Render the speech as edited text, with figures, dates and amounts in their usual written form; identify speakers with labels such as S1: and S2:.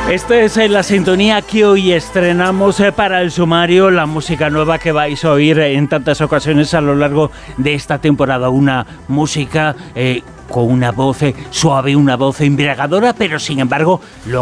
S1: Esta es la sintonía que hoy estrenamos para el sumario, la música nueva que vais a oír en tantas ocasiones a lo largo de esta temporada. Una música con una voz suave, una voz embriagadora, pero sin embargo